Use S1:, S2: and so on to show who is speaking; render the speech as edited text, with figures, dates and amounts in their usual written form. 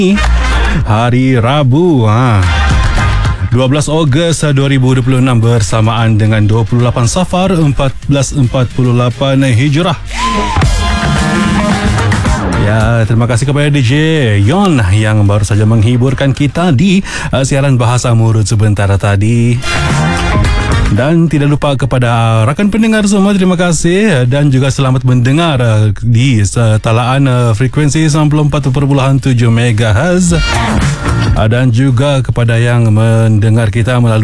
S1: hari Rabu 12 Ogos 2026 bersamaan dengan 28 Safar 1448 Hijrah. Ya, terima kasih kepada DJ Yon yang baru saja menghiburkan kita di siaran Bahasa Murut sebentar tadi. Dan tidak lupa kepada rakan pendengar semua, terima kasih dan juga selamat mendengar di talaan frekuensi 94.7 MHz dan juga kepada yang mendengar kita melalui